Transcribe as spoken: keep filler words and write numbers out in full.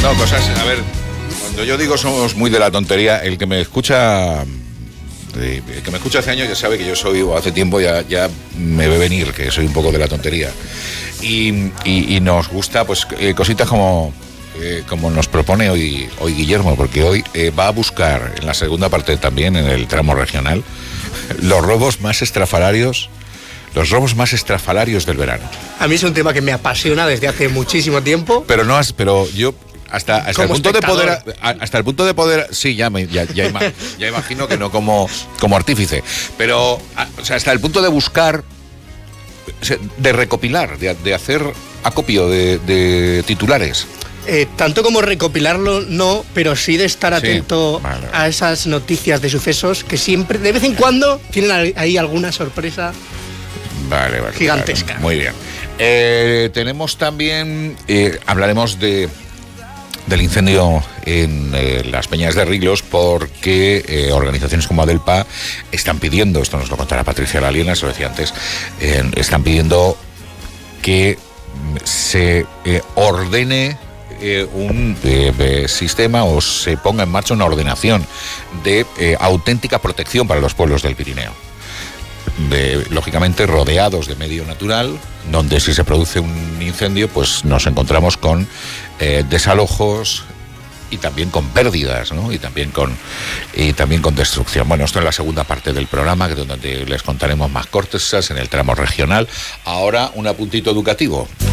No, cosas, a ver, cuando yo digo somos muy de la tontería, el que me escucha... El que me escucha hace años ya sabe que yo soy, o hace tiempo ya, ya me ve venir, que soy un poco de la tontería. Y, y, y nos gusta pues eh, cositas como, eh, como nos propone hoy, hoy Guillermo, porque hoy eh, va a buscar en la segunda parte también, en el tramo regional, los robos más estrafalarios, los robos más estrafalarios del verano. A mí es un tema que me apasiona desde hace muchísimo tiempo. Pero no has, pero yo... Hasta, hasta el punto espectador. de poder hasta el punto de poder sí ya me, ya, ya, ima, ya imagino que no como como artífice, pero o sea, hasta el punto de buscar, de recopilar, de, de hacer acopio de, de titulares. Eh, tanto como recopilarlo no, pero sí de estar atento sí, vale. a esas noticias de sucesos que siempre de vez en cuando tienen ahí alguna sorpresa vale, vale, gigantesca. Vale, muy bien. Eh, tenemos también eh, hablaremos de del incendio en eh, las Peñas de Riglos, porque eh, organizaciones como Adelpa están pidiendo, esto nos lo contará Patricia Laliena, se lo decía antes, eh, están pidiendo que se eh, ordene eh, un eh, eh, sistema o se ponga en marcha una ordenación de eh, auténtica protección para los pueblos del Pirineo. De, lógicamente rodeados de medio natural, donde si se produce un incendio pues nos encontramos con eh, desalojos y también con pérdidas, ¿no? y también con y también con destrucción. Bueno, esto es la segunda parte del programa, que donde les contaremos más cortes en el tramo regional. Ahora un apuntito educativo.